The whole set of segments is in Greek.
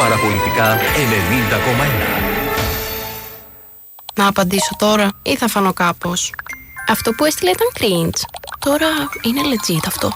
Παραπολιτικά 90,1. Να απαντήσω τώρα ή θα φανώ κάπως? Αυτό που έστειλε ήταν cringe. Τώρα είναι legit αυτό.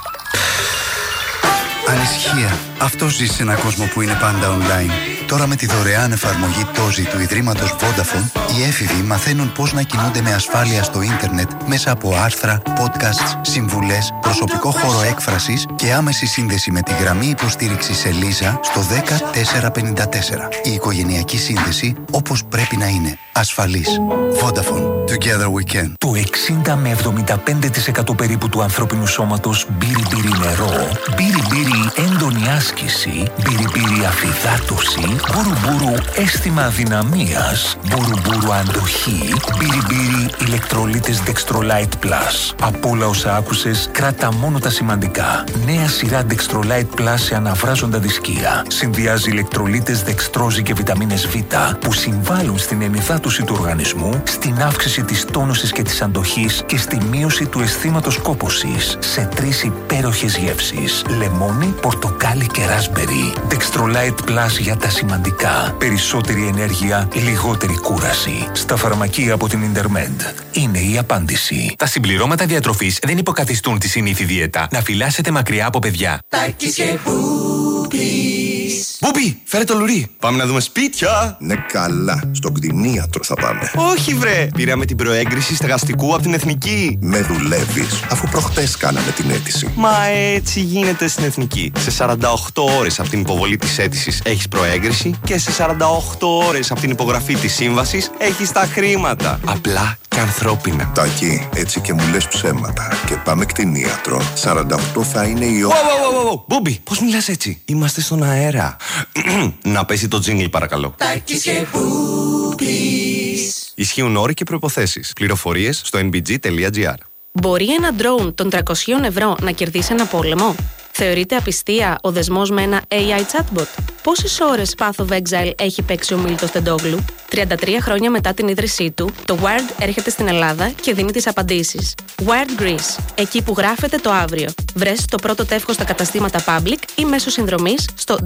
Ανησυχία. Αυτό ζει σε έναν κόσμο που είναι πάντα online. Τώρα με τη δωρεάν εφαρμογή Τόζι του Ιδρύματος Vodafone, οι έφηβοι μαθαίνουν πώς να κινούνται με ασφάλεια στο ίντερνετ μέσα από άρθρα, podcasts, συμβουλές, προσωπικό χώρο έκφρασης και άμεση σύνδεση με τη γραμμή υποστήριξης Ελίζα στο 10454. Η οικογενειακή σύνδεση όπως πρέπει να είναι. Ασφαλής. Vodafone. Together we can. Το 60 με 75% περίπου του ανθρώπινου σώματος μπύρι-μπύρι νερό, μπύρι-μπύρι έντονη άσκηση, μπύρι-μπύρι αφυδάτωση, μπουρου-μπουρου αίσθημα αδυναμίας, μπουρου-μπουρου αντοχή, μπύρι-μπύρι ηλεκτρολίτες Dextrolite Plus. Από όλα όσα άκουσες, κράτα μόνο τα σημαντικά. Νέα σειρά Dextrolite Plus σε αναβράζοντα δισκία. Συνδυάζει ηλεκτρολίτες δεξτρόζη και βιταμίνες Β που συμβάλλουν στην ενυδάτωση του οργανισμού, στην αύξηση της τόνωσης και της αντοχής και στη μείωση του αισθήματος κόπωσης σε 3 υπέροχες γεύσεις: λεμόνι, πορτοκάλι και ράσμπερι. Dextrolite Plus για τα σημαντικά. Περισσότερη ενέργεια, λιγότερη κούραση. Στα φαρμακεία από την Intermed. Είναι η απάντηση. Τα συμπληρώματα διατροφής δεν υποκαθιστούν τη συνήθη δίαιτα. Να φυλάσσετε μακριά από παιδιά. Τάκης και Μπούπης. Μπούπη, φέρε το λουρί. Πάμε να δούμε σπίτια. Ναι, καλά. Στον κτηνίατρο θα πάμε. Όχι, βρε. Πήραμε την προέγκριση στεγαστικού από την Εθνική. Με δουλεύεις, αφού προχτές κάναμε την αίτηση. Μα έτσι γίνεται στην Εθνική. Σε 48 ώρες από την υποβολή της αίτησης έχεις προέγκριση και σε 48 ώρες από την υπογραφή της σύμβασης έχεις τα χρήματα. Απλά και ανθρώπινα. Τάκη, έτσι και μου λες ψέματα. Και πάμε κτηνίατρο. 48 θα είναι η ώρα. Μπούμπι, πώς μιλάς έτσι? Είμαστε στον αέρα. Να πέσει το τζίνγκλ, παρακαλώ. Τάκης και Μπούπης. Ισχύουν όροι και προϋποθέσεις. Πληροφορίες στο nbg.gr. Μπορεί ένα drone των 300 ευρώ να κερδίσει ένα πόλεμο? Θεωρείται απιστία ο δεσμός με ένα AI chatbot? Πόσες ώρες Path of Exile έχει παίξει ο Μίλτος Τεντόγλου? 33 χρόνια μετά την ίδρυσή του, το Wired έρχεται στην Ελλάδα και δίνει τις απαντήσεις. Wired Greece, εκεί που γράφεται το αύριο. Βρες το πρώτο τεύχος στα καταστήματα Public ή μέσω συνδρομής στο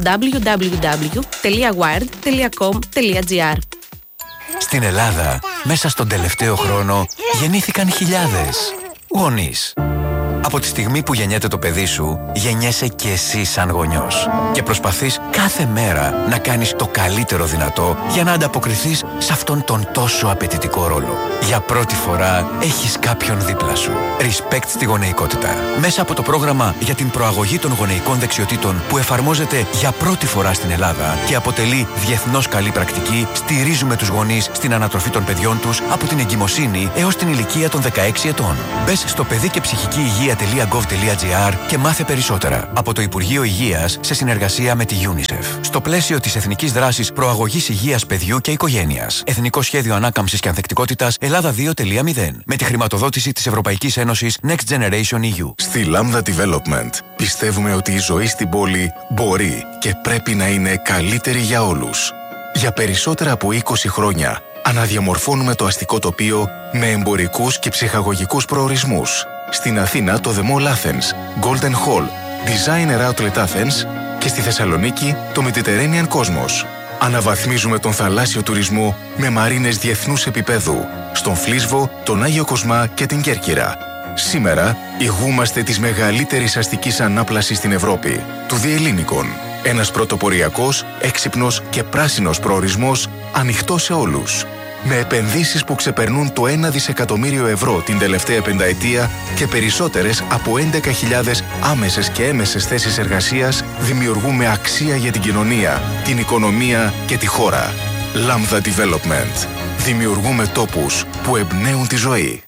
www.wired.com.gr. Στην Ελλάδα, μέσα στον τελευταίο χρόνο, γεννήθηκαν χιλιάδες γονείς. Από τη στιγμή που γεννιέται το παιδί σου, γεννιέσαι και εσύ σαν γονιός. Και προσπαθείς κάθε μέρα να κάνεις το καλύτερο δυνατό για να ανταποκριθείς σε αυτόν τον τόσο απαιτητικό ρόλο. Για πρώτη φορά έχεις κάποιον δίπλα σου. Respect στη γονεϊκότητα. Μέσα από το πρόγραμμα για την προαγωγή των γονεϊκών δεξιοτήτων που εφαρμόζεται για πρώτη φορά στην Ελλάδα και αποτελεί διεθνώς καλή πρακτική, στηρίζουμε τους γονείς στην ανατροφή των παιδιών τους από την εγκυμοσύνη έως την ηλικία των 16 ετών. Μπες στο παιδί και ψυχική υγεία.gov.gr και μάθε περισσότερα. Από το Υπουργείο Υγείας σε συνεργασία με τη UNICEF. Στο πλαίσιο της Εθνικής Δράσης Προαγωγής Υγείας Παιδιού και Οικογένειας. Εθνικό Σχέδιο Ανάκαμψης και Ανθεκτικότητας Ελλάδα 2.0. Με τη χρηματοδότηση της Ευρωπαϊκής Ένωσης Next Generation EU. Στη Lambda Development πιστεύουμε ότι η ζωή στην πόλη μπορεί και πρέπει να είναι καλύτερη για όλους. Για περισσότερα από 20 χρόνια αναδιαμορφώνουμε το αστικό τοπίο με εμπορικούς και ψυχαγωγικούς προορισμούς. Στην Αθήνα το The Mall Athens, Golden Hall, Designer Outlet Athens και στη Θεσσαλονίκη το Mediterranean Cosmos. Αναβαθμίζουμε τον θαλάσσιο τουρισμό με μαρίνες διεθνούς επίπεδου, στον Φλίσβο, τον Άγιο Κοσμά και την Κέρκυρα. Σήμερα ηγούμαστε της μεγαλύτερης αστικής ανάπλασης στην Ευρώπη, του Διελλήνικων. Ένας πρωτοποριακός, έξυπνος και πράσινος προορισμός ανοιχτός σε όλους. Με επενδύσεις που ξεπερνούν το 1 δισεκατομμύριο ευρώ την τελευταία πενταετία και περισσότερες από 11.000 άμεσες και έμεσες θέσεις εργασίας, δημιουργούμε αξία για την κοινωνία, την οικονομία και τη χώρα. Lambda Development. Δημιουργούμε τόπους που εμπνέουν τη ζωή.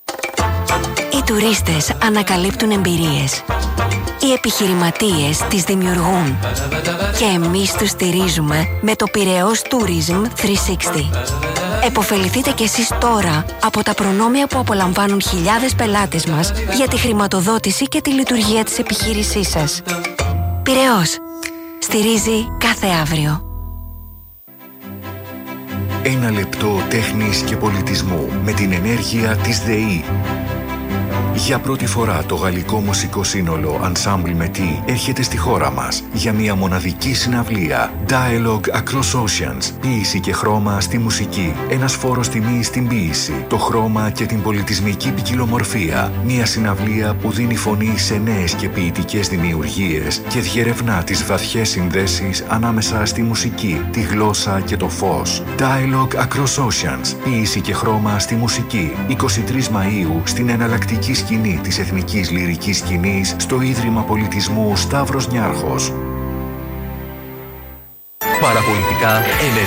Οι τουρίστες ανακαλύπτουν εμπειρίες. Οι επιχειρηματίες τις δημιουργούν. Και εμείς τους στηρίζουμε με το Πειραιώς Tourism 360. Εποφεληθείτε κι εσείς τώρα από τα προνόμια που απολαμβάνουν χιλιάδες πελάτες μας για τη χρηματοδότηση και τη λειτουργία της επιχείρησής σας. Πειραιώς. Στηρίζει κάθε αύριο. Ένα λεπτό τέχνης και πολιτισμού με την ενέργεια της ΔΕΗ. Για πρώτη φορά το γαλλικό μουσικό σύνολο Ensemble Métis έρχεται στη χώρα μας για μια μοναδική συναυλία. Dialogue Across Oceans. Ποίηση και χρώμα στη μουσική. Ένας φόρος τιμής στην ποίηση, το χρώμα και την πολιτισμική ποικιλομορφία. Μια συναυλία που δίνει φωνή σε νέες και ποιητικές δημιουργίες και διερευνά τις βαθιές συνδέσεις ανάμεσα στη μουσική, τη γλώσσα και το φως. Dialogue Across Oceans. Ποίηση και χρώμα στη μουσική. 23 Μαΐου στην εναλλακτική σκηνή της Εθνικής Λυρικής Σκηνής στο Ίδρυμα Πολιτισμού Σταύρος Νιάρχος. Παραπολιτικά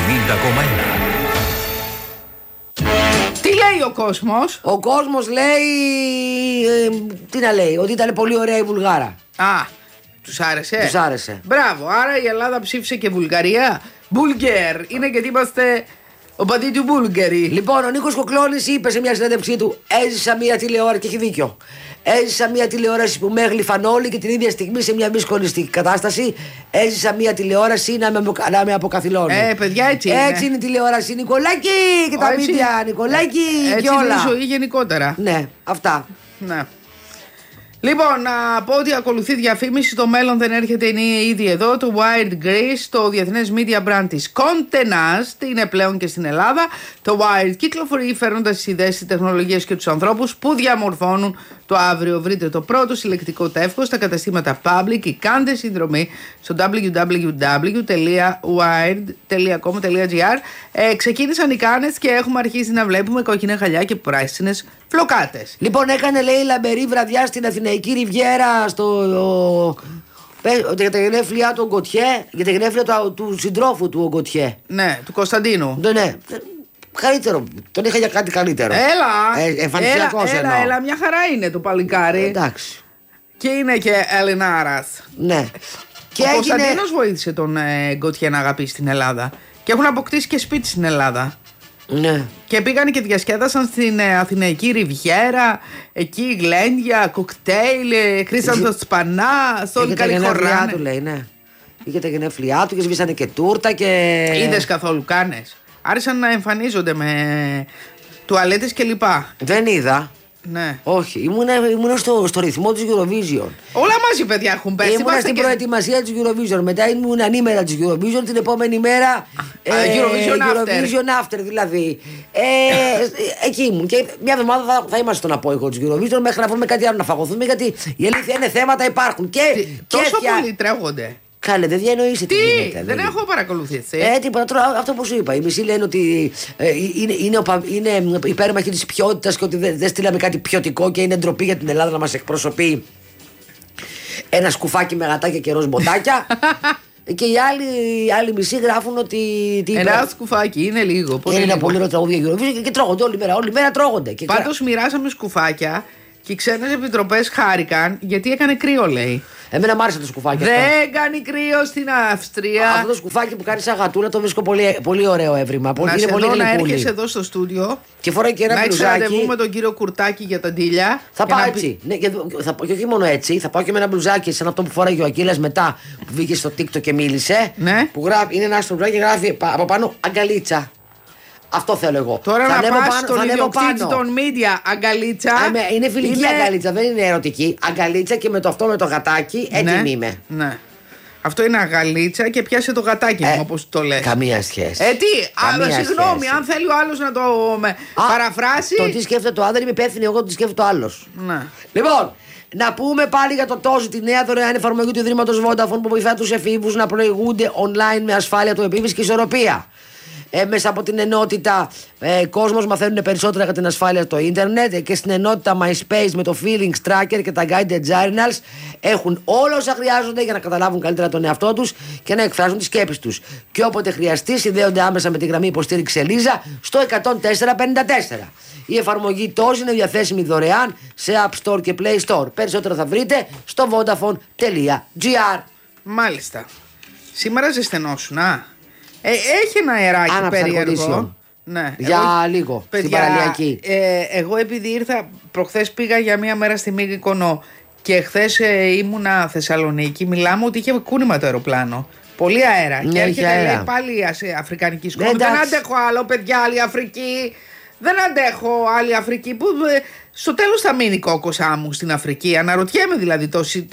90,1. Τι λέει ο κόσμος? Ο κόσμος λέει. Τι να λέει, ότι ήταν πολύ ωραία η Βουλγάρα. Α, τους άρεσε. Τους άρεσε. Μπράβο, άρα η Ελλάδα ψήφισε και Βουλγαρία. Μπουλγκέρ, είναι γιατί είμαστε οπαδοί του Μπουλγκαρί. Λοιπόν, ο Νίκος Κοκλώνης είπε σε μια συνέντευξή του: έζησα μια τηλεόραση, και έχει δίκιο. Έζησα μια τηλεόραση που με έγλυφαν όλοι και την ίδια στιγμή σε μια δύσκολη κατάσταση. Έζησα μια τηλεόραση να με αποκαθιλώνει. Παιδιά, έτσι είναι. Έτσι είναι η τηλεόραση. Νικολάκη και τα μύδια. Νικολάκη και όλα. Έτσι είναι η ζωή γενικότερα. Ναι, αυτά. Ναι. Λοιπόν, να πω ότι ακολουθεί διαφήμιση. Το μέλλον δεν έρχεται, είναι ήδη εδώ. Το Wired Grace, το διεθνές media brand της Condé Nast, είναι πλέον και στην Ελλάδα. Το Wired κυκλοφορεί φέρνοντας τις ιδέες, τις τεχνολογίες και τους ανθρώπους που διαμορφώνουν το αύριο. Βρείτε το πρώτο συλλεκτικό τεύχος στα καταστήματα Public ή κάντε συνδρομή στο www.wired.com.gr. Ξεκίνησαν οι κάνες και έχουμε αρχίσει να βλέπουμε κόκκινα χαλιά και πράσινες φλοκάτες. Λοιπόν, έκανε, λέει, λαμπερή βραδιά στην Αθηναϊκή Ριβιέρα για τα γενέθλιά του Γκοτιέ, για τα γενέθλια του συντρόφου του Γκοτιέ. Ναι, του Κωνσταντίνου. Ναι. Καλύτερο. Τον είχα για κάτι καλύτερο. Εμφανισιακός εννοώ. Έλα, μια χαρά είναι το παλικάρι. Εντάξει. Και είναι και Ελληνάρας. Ναι. Ο Κωνσταντίνος βοήθησε τον Γκοτιέ να αγαπήσει την Ελλάδα. Και έχουν αποκτήσει και σπίτι στην Ελλάδα. Ναι. Και πήγανε και διασκέδασαν στην Αθηναϊκή Ριβιέρα. Εκεί γλέντια, κοκτέιλ, κρίσαν σπανά, όλοι καλή χωράνε. Του λέει, ναι. Είχε τα γενέθλιά του και σβήσανε και τούρτα και. Είδες καθόλου κάνες? Άρχισαν να εμφανίζονται με τουαλέτες κλπ. Δεν είδα. Ναι. Όχι, ήμουνα στο ρυθμό της Eurovision. Όλα μαζί, παιδιά, έχουν πέσει. Ήμουνα στην προετοιμασία της Eurovision. Μετά ήμουν ανήμερα της Eurovision. Την επόμενη μέρα Eurovision after δηλαδή. Εκεί ήμουν. Και μια εβδομάδα θα είμαστε στον απόϊχο της Eurovision μέχρι να βρούμε κάτι άλλο να φαγωθούμε. Γιατί η αλήθεια είναι, θέματα υπάρχουν. Τόσο πολύ τρέχονται. Κάλε, δεν διανοείσαι τι γίνεται. Δεν έχω παρακολουθήσει. Τίποτα, αυτό που σου είπα. Οι μισοί λένε ότι είναι υπέρμαχοι της ποιότητας και ότι δεν στείλαμε κάτι ποιοτικό και είναι ντροπή για την Ελλάδα να μας εκπροσωπεί ένα σκουφάκι με γατάκια και ροζ μποτάκια. Και οι άλλοι μισοί γράφουν ότι. Ένα σκουφάκι, είναι λίγο. Είναι ένα πολύ ωραίο τραγούδι για Eurovision και τρώγονται όλη μέρα τρώγονται. Πάντως μοιράσαμε σκουφάκια και οι ξένες επιτροπές χάρηκαν γιατί έκανε κρύο, λέει. Εμένα μ' άρεσε το σκουφάκι. Δεν κάνει κρύο στην Αυστρία. Αυτό το σκουφάκι που κάνει σαν γατούλα το βρίσκω πολύ ωραίο έβριμα. Είναι πολύ να έρχεσαι εδώ στο στούντιο και φοράει και ένα μπλουζάκι. Να έχεις με τον κύριο Κουρτάκη για τα ντύλια. Θα πάω έτσι. Ναι, και όχι μόνο έτσι, θα πάω και με ένα μπλουζάκι σαν αυτό που φοράει ο Ακύλας μετά που βγήκε στο TikTok και μίλησε. Ναι. Που γράφει, είναι ένα άστρο μπλουζάκι και γράφει από πάνω αγκαλίτσα. Αυτό θέλω εγώ. Τώρα να πας στον ιδιοκτήτη των media, αγκαλίτσα. Είναι φιλική αγκαλίτσα, δεν είναι ερωτική. Αγκαλίτσα και με το αυτό με το γατάκι, έτοιμη είμαι. Ναι. Αυτό είναι αγκαλίτσα και πιάσε το γατάκι μου, όπως το λες. Καμία σχέση. Συγγνώμη, αν θέλει ο άλλος να το παραφράσει. Το τι σκέφτεται το άντρα είμαι υπεύθυνη εγώ, το τι σκέφτεται το άλλος. Ναι. Λοιπόν, να πούμε πάλι για το TOZ, τη νέα δωρεάν εφαρμογή του Ιδρύματος Vodafone που βοηθά τους εφήβους να προηγούνται online με ασφάλεια του επίβης και ισορροπία. Μέσα από την ενότητα κόσμος μαθαίνουν περισσότερα για την ασφάλεια στο ίντερνετ και στην ενότητα MySpace με το Feelings Tracker και τα Guided Journals έχουν όλα όσα χρειάζονται για να καταλάβουν καλύτερα τον εαυτό τους και να εκφράσουν τις σκέψεις τους. Και όποτε χρειαστεί συνδέονται άμεσα με τη γραμμή υποστήριξη Ελίζα στο 10454. Η εφαρμογή TOZ είναι διαθέσιμη δωρεάν σε App Store και Play Store. Περισσότερο θα βρείτε στο vodafone.gr. Μάλιστα. Σήμερα ζεσθενόσουν, έχει ένα αεράκι περίεργο. Ναι, για λίγο, παιδιά, στην παραλιακή. Εγώ επειδή ήρθα, προχθές πήγα για μία μέρα στη Μύκονο και χθες ήμουνα Θεσσαλονίκη, μιλάμε ότι είχε κούνημα το αεροπλάνο. Πολύ αέρα. Ναι, και έρχεται λέει, πάλι αφρικανική σκόνη. Δεν αντέχω άλλο, παιδιά, άλλη Αφρική. Δεν αντέχω άλλη Αφρική που Στο τέλος θα μείνει κόκκος άμμου στην Αφρική. Αναρωτιέμαι δηλαδή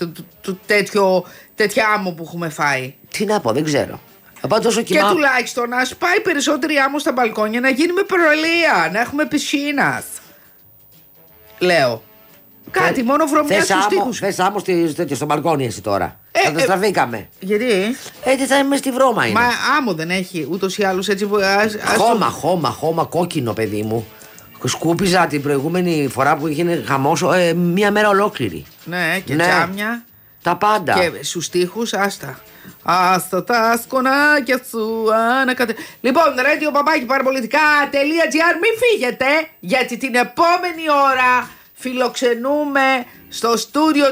τέτοια άμμο που έχουμε φάει. Τι να πω, δεν ξέρω. Και τουλάχιστον ας πάει περισσότερη άμμο στα μπαλκόνια, να γίνουμε παραλία, να έχουμε πισίνας. Λέω. Κάτι, μόνο βρωμιά στους τοίχους. Θες άμμο στο μπαλκόνι εσύ τώρα. Καταστραφήκαμε. Γιατί? Έτσι θα είμαι στη βρώμα είναι. Μα άμμο δεν έχει ούτως ή άλλως έτσι. Χώμα, κόκκινο παιδί μου. Σκούπιζα την προηγούμενη φορά που είχε χαμός μία μέρα ολόκληρη. Ναι, και τζάμια. Τα πάντα. Και στους τοίχους, άστα τα σκονάκια σου Λοιπόν, radio@parapolitica.gr. Μην φύγετε, γιατί την επόμενη ώρα φιλοξενούμε στο στούντιο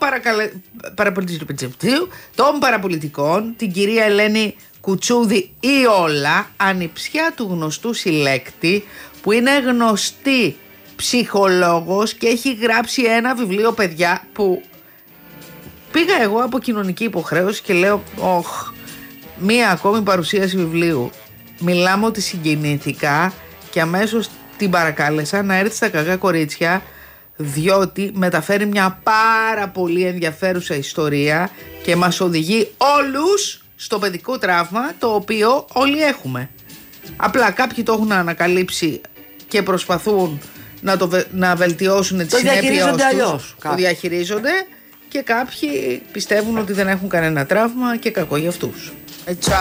των παραπολιτικών την κυρία Ελένη Κουτσούδη Ιόλα, ανιψιά του γνωστού συλλέκτη, που είναι γνωστή ψυχολόγος και έχει γράψει ένα βιβλίο, παιδιά, που πήγα εγώ από κοινωνική υποχρέωση και λέω μία ακόμη παρουσίαση βιβλίου. Μιλάμε ότι συγκινήθηκα και αμέσως την παρακάλεσα να έρθει στα Κακά Κορίτσια, διότι μεταφέρει μια πάρα πολύ ενδιαφέρουσα ιστορία και μας οδηγεί όλους στο παιδικό τραύμα, το οποίο όλοι έχουμε. Απλά κάποιοι το έχουν ανακαλύψει και προσπαθούν να βελτιώσουν τις συνέπειες τους. Το διαχειρίζονται. Και κάποιοι πιστεύουν ότι δεν έχουν κανένα τραύμα και κακό για αυτούς.